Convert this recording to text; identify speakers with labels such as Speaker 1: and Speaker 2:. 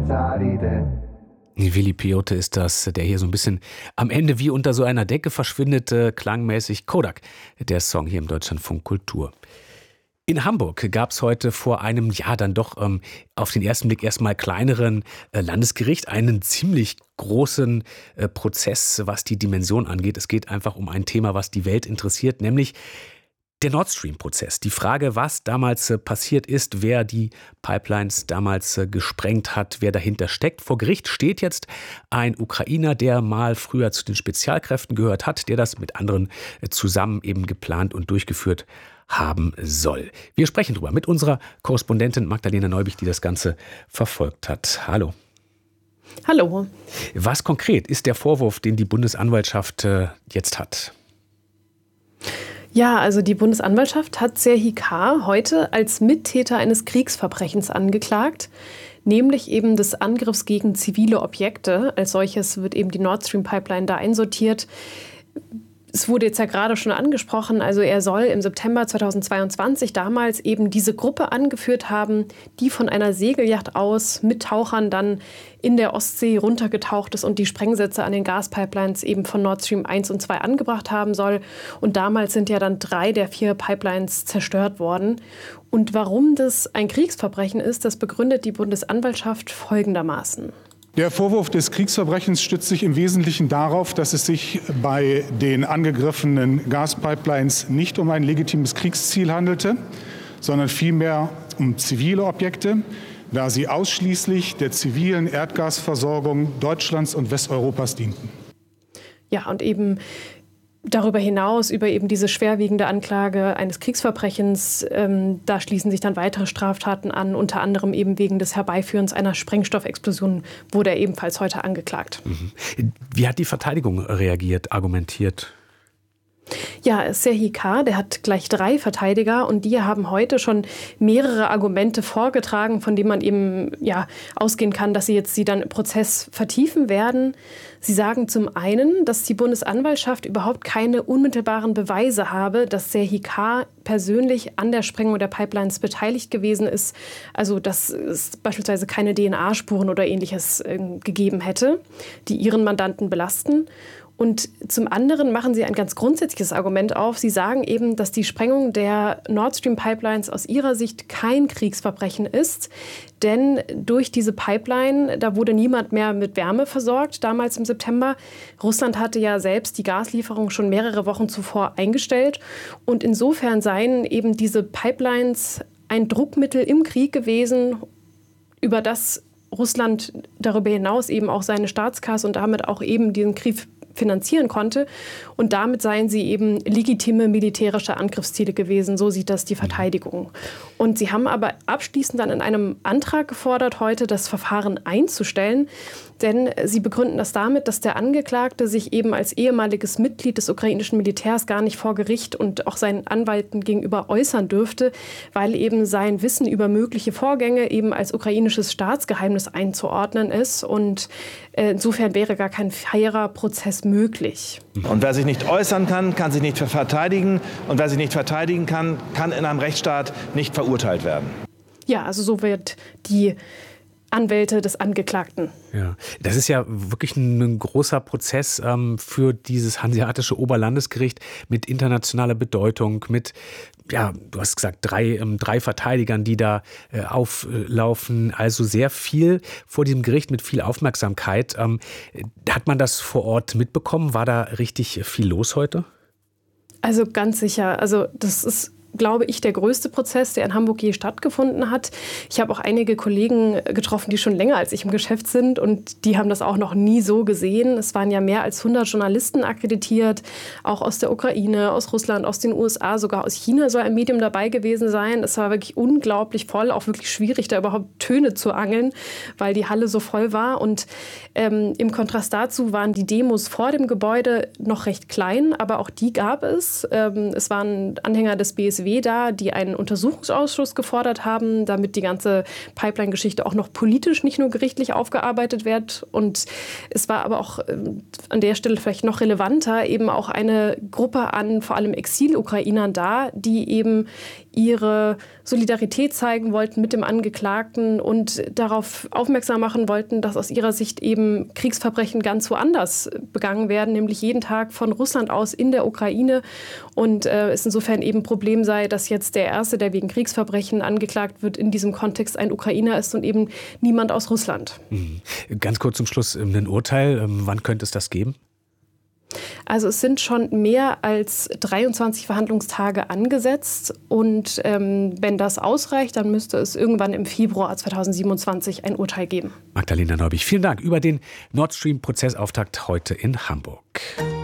Speaker 1: Willi Peyote ist das, der hier so ein bisschen am Ende wie unter so einer Decke verschwindet, klangmäßig. Kodak, der Song hier im Deutschlandfunk Kultur. In Hamburg gab es heute vor einem, dann doch auf den ersten Blick erstmal kleineren Landesgericht einen ziemlich großen Prozess, was die Dimension angeht. Es geht einfach um ein Thema, was die Welt interessiert, nämlich der Nord Stream-Prozess. Die Frage, was damals passiert ist, wer die Pipelines damals gesprengt hat, wer dahinter steckt. Vor Gericht steht jetzt ein Ukrainer, der mal früher zu den Spezialkräften gehört hat, der das mit anderen zusammen eben geplant und durchgeführt haben soll. Wir sprechen drüber mit unserer Korrespondentin Magdalena Neubich, die das Ganze verfolgt hat. Hallo.
Speaker 2: Hallo.
Speaker 1: Was konkret ist der Vorwurf, den die Bundesanwaltschaft jetzt hat?
Speaker 2: Ja, also die Bundesanwaltschaft hat Serhii K. heute als Mittäter eines Kriegsverbrechens angeklagt, nämlich eben des Angriffs gegen zivile Objekte. Als solches wird eben die Nord Stream Pipeline da einsortiert. Es wurde jetzt ja gerade schon angesprochen, also er soll im September 2022 damals eben diese Gruppe angeführt haben, die von einer Segelyacht aus mit Tauchern dann in der Ostsee runtergetaucht ist und die Sprengsätze an den Gaspipelines eben von Nord Stream 1 und 2 angebracht haben soll. Und damals sind ja dann 3 der 4 Pipelines zerstört worden. Und warum das ein Kriegsverbrechen ist, das begründet die Bundesanwaltschaft folgendermaßen.
Speaker 3: Der Vorwurf des Kriegsverbrechens stützt sich im Wesentlichen darauf, dass es sich bei den angegriffenen Gaspipelines nicht um ein legitimes Kriegsziel handelte, sondern vielmehr um zivile Objekte, da sie ausschließlich der zivilen Erdgasversorgung Deutschlands und Westeuropas dienten.
Speaker 2: Ja, und eben darüber hinaus, über eben diese schwerwiegende Anklage eines Kriegsverbrechens, da schließen sich dann weitere Straftaten an, unter anderem eben wegen des Herbeiführens einer Sprengstoffexplosion wurde er ebenfalls heute angeklagt.
Speaker 1: Wie hat die Verteidigung reagiert, argumentiert?
Speaker 2: Ja, Serhii K., der hat gleich 3 Verteidiger und die haben heute schon mehrere Argumente vorgetragen, von denen man eben ausgehen kann, dass sie dann im Prozess vertiefen werden. Sie sagen zum einen, dass die Bundesanwaltschaft überhaupt keine unmittelbaren Beweise habe, dass Serhii K. persönlich an der Sprengung der Pipelines beteiligt gewesen ist. Also dass es beispielsweise keine DNA-Spuren oder Ähnliches gegeben hätte, die ihren Mandanten belasten. Und zum anderen machen sie ein ganz grundsätzliches Argument auf. Sie sagen eben, dass die Sprengung der Nord Stream Pipelines aus ihrer Sicht kein Kriegsverbrechen ist. Denn durch diese Pipeline, da wurde niemand mehr mit Wärme versorgt, damals im September. Russland hatte ja selbst die Gaslieferung schon mehrere Wochen zuvor eingestellt. Und insofern seien eben diese Pipelines ein Druckmittel im Krieg gewesen, über das Russland darüber hinaus eben auch seine Staatskasse und damit auch eben diesen Krieg finanzieren konnte. Und damit seien sie eben legitime militärische Angriffsziele gewesen. So sieht das die Verteidigung. Und sie haben aber abschließend dann in einem Antrag gefordert, heute das Verfahren einzustellen. Denn sie begründen das damit, dass der Angeklagte sich eben als ehemaliges Mitglied des ukrainischen Militärs gar nicht vor Gericht und auch seinen Anwälten gegenüber äußern dürfte, weil eben sein Wissen über mögliche Vorgänge eben als ukrainisches Staatsgeheimnis einzuordnen ist. Und insofern wäre gar kein fairer Prozess möglich.
Speaker 4: Und wer sich nicht äußern kann, kann sich nicht verteidigen. Und wer sich nicht verteidigen kann, kann in einem Rechtsstaat nicht verurteilt werden.
Speaker 2: Ja, also so wird die Anwälte des Angeklagten.
Speaker 1: Ja, das ist ja wirklich ein großer Prozess für dieses hanseatische Oberlandesgericht mit internationaler Bedeutung, mit, du hast gesagt, 3 Verteidigern, die da auflaufen. Also sehr viel vor diesem Gericht mit viel Aufmerksamkeit. Hat man das vor Ort mitbekommen? War da richtig viel los heute?
Speaker 2: Also ganz sicher. Also das ist, glaube ich, der größte Prozess, der in Hamburg je stattgefunden hat. Ich habe auch einige Kollegen getroffen, die schon länger als ich im Geschäft sind und die haben das auch noch nie so gesehen. Es waren ja mehr als 100 Journalisten akkreditiert, auch aus der Ukraine, aus Russland, aus den USA, sogar aus China soll ein Medium dabei gewesen sein. Es war wirklich unglaublich voll, auch wirklich schwierig, da überhaupt Töne zu angeln, weil die Halle so voll war. Und im Kontrast dazu waren die Demos vor dem Gebäude noch recht klein, aber auch die gab es. Es waren Anhänger des BSW BSW da, die einen Untersuchungsausschuss gefordert haben, damit die ganze Pipeline-Geschichte auch noch politisch, nicht nur gerichtlich aufgearbeitet wird. Und es war aber auch an der Stelle vielleicht noch relevanter, eben auch eine Gruppe an vor allem Exil-Ukrainern da, die eben ihre Solidarität zeigen wollten mit dem Angeklagten und darauf aufmerksam machen wollten, dass aus ihrer Sicht eben Kriegsverbrechen ganz woanders begangen werden, nämlich jeden Tag von Russland aus in der Ukraine. Und es insofern eben ein Problem sei, dass jetzt der Erste, der wegen Kriegsverbrechen angeklagt wird, in diesem Kontext ein Ukrainer ist und eben niemand aus Russland.
Speaker 1: Ganz kurz zum Schluss ein Urteil. Wann könnte es das geben?
Speaker 2: Also es sind schon mehr als 23 Verhandlungstage angesetzt und wenn das ausreicht, dann müsste es irgendwann im Februar 2027 ein Urteil geben.
Speaker 1: Magdalena Neubich, vielen Dank über den Nord Stream-Prozessauftakt heute in Hamburg.